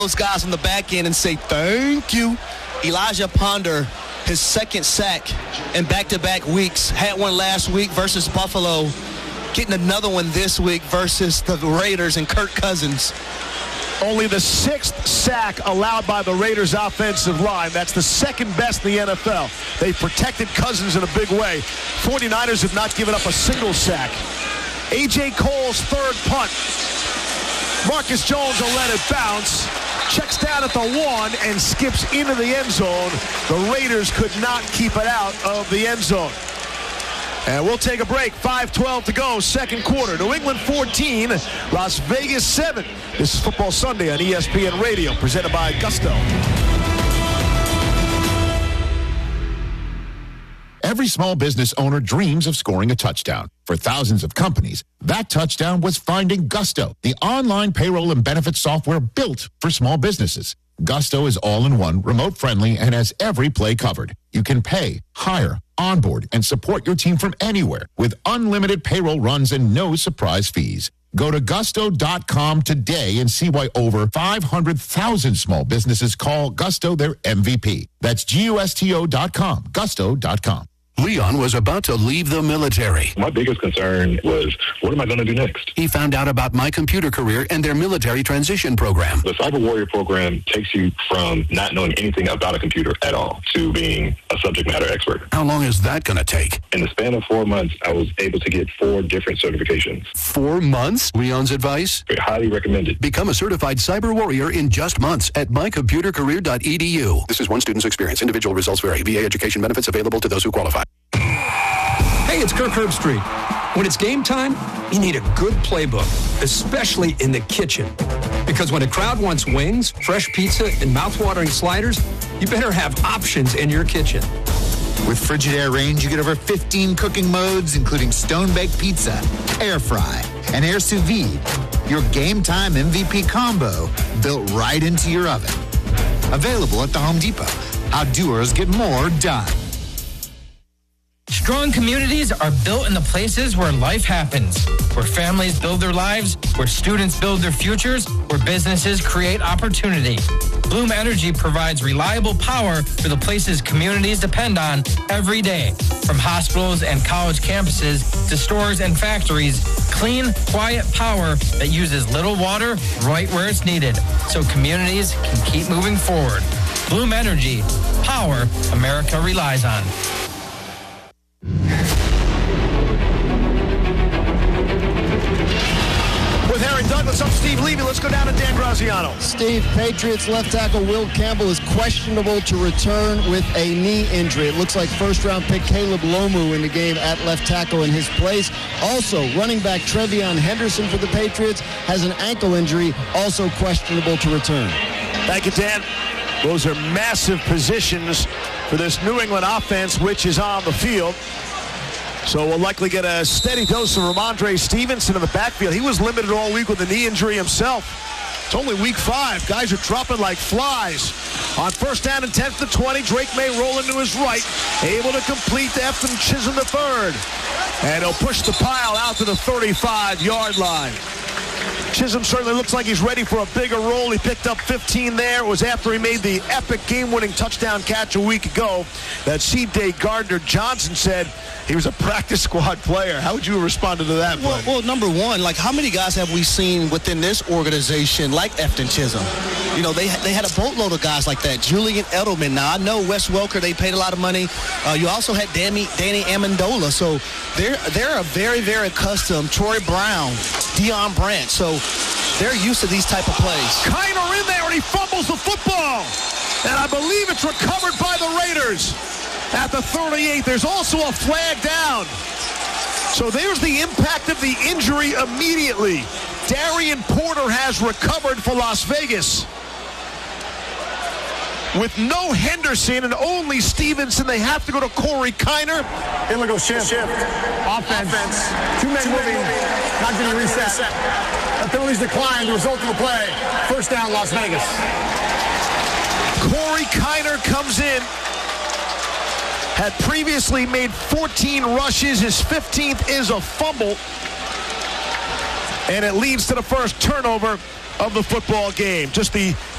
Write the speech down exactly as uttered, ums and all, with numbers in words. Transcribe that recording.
those guys on the back end and say thank you. Elijah Ponder, his second sack in back-to-back weeks, had one last week versus Buffalo, getting another one this week versus the Raiders and Kirk Cousins. Only the sixth sack allowed by the Raiders offensive line. That's the second best in the N F L. They protected Cousins in a big way. forty-niners have not given up a single sack. A J Cole's third punt. Marcus Jones will let it bounce. Checks down at the one and skips into the end zone. The Raiders could not keep it out of the end zone. And we'll take a break. five twelve to go, second quarter. New England fourteen, Las Vegas seven. This is Football Sunday on E S P N Radio, presented by Gusto. Every small business owner dreams of scoring a touchdown. For thousands of companies, that touchdown was finding Gusto, the online payroll and benefits software built for small businesses. Gusto is all-in-one, remote-friendly, and has every play covered. You can pay, hire, onboard, and support your team from anywhere with unlimited payroll runs and no surprise fees. Go to gusto dot com today and see why over five hundred thousand small businesses call Gusto their M V P. That's G U S T O dot com, gusto dot com. Leon was about to leave the military. My biggest concern was, what am I going to do next? He found out about My Computer Career and their military transition program. The Cyber Warrior program takes you from not knowing anything about a computer at all to being a subject matter expert. How long is that going to take? In the span of four months, I was able to get four different certifications. Four months? Leon's advice? I highly recommend it. Become a certified cyber warrior in just months at my computer career dot e d u. This is one student's experience. Individual results vary. V A education benefits available to those who qualify. Hey, it's Kirk Herbstreit. When it's game time, you need a good playbook, especially in the kitchen. Because when a crowd wants wings, fresh pizza, and mouthwatering sliders, you better have options in your kitchen. With Frigidaire Range, you get over fifteen cooking modes, including stone-baked pizza, air fry, and air sous vide. Your game time M V P combo built right into your oven. Available at the Home Depot. How doers get more done. Strong communities are built in the places where life happens, where families build their lives, where students build their futures, where businesses create opportunity. Bloom Energy provides reliable power for the places communities depend on every day. From hospitals and college campuses to stores and factories, clean, quiet power that uses little water right where it's needed, so communities can keep moving forward. Bloom Energy, power America relies on. With Harry Douglas, I'm Steve Levy. Let's go down to Dan Graziano. Steve, Patriots left tackle Will Campbell is questionable to return with a knee injury. It looks like first-round pick Caleb Lomu in the game at left tackle in his place. Also, running back Trevion Henderson for the Patriots has an ankle injury, also questionable to return. Thank you, Dan. Those are massive positions for this New England offense, which is on the field. So we'll likely get a steady dose of Ramondre Stevenson in the backfield. He was limited all week with a knee injury himself. It's only week five. Guys are dropping like flies. On first down and ten to twenty, Drake May rolling to his right, able to complete to Efton Chisholm the third. And he'll push the pile out to the thirty-five-yard line. Chisholm certainly looks like he's ready for a bigger role. He picked up fifteen there. It was after he made the epic game-winning touchdown catch a week ago that C J Gardner-Johnson said he was a practice squad player. How would you have responded to that, well, well, number one, like how many guys have we seen within this organization like Efton Chisholm? You know, they they had a boatload of guys like that. Julian Edelman. Now, I know Wes Welker, they paid a lot of money. Uh, you also had Danny, Danny Amendola. So they're, they're a very, very accustomed. Troy Brown, Deion Branch. So they're used to these type of plays. Kiner in there, and he fumbles the football. And I believe it's recovered by the Raiders at the thirty-eight. There's also a flag down. So there's the impact of the injury immediately. Darian Porter has recovered for Las Vegas. With no Henderson and only Stevenson, they have to go to Corey Kiner. In we go, shift. shift. Offense. Offense. Two men Two moving. moving. Not going to reset. reset. The penalties decline. The result of the play. First down, Las Vegas. Corey Kiner comes in. Had previously made fourteen rushes. His fifteenth is a fumble. And it leads to the first turnover of the football game. Just the